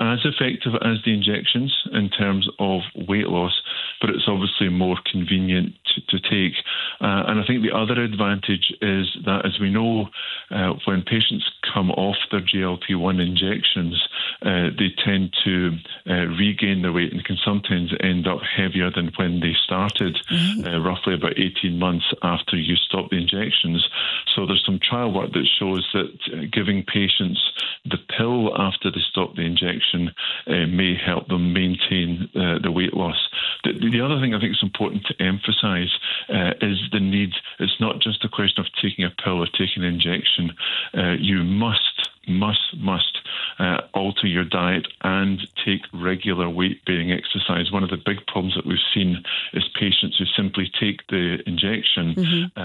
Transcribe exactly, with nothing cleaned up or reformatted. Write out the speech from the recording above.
as effective as the injections in terms of weight loss, but it's obviously more convenient to, to take. Uh, and I think the other advantage is that, as we know, uh, when patients come off their G L P one injections, uh, they tend to uh, regain their weight and can sometimes end up heavier than when they started, mm-hmm. uh, roughly about eighteen months after you stop the injections. So there's some trial work that shows that uh, giving patients the pill after they stop the injection uh, may help them maintain uh, the weight loss. The, the other thing I think is important to emphasise uh, is the need. It's not just a question of taking a pill or taking an injection. Uh, you must, must, must uh, alter your diet and take regular weight-bearing exercise. One of the big problems that we've seen is patients who simply take the injection mm-hmm. uh,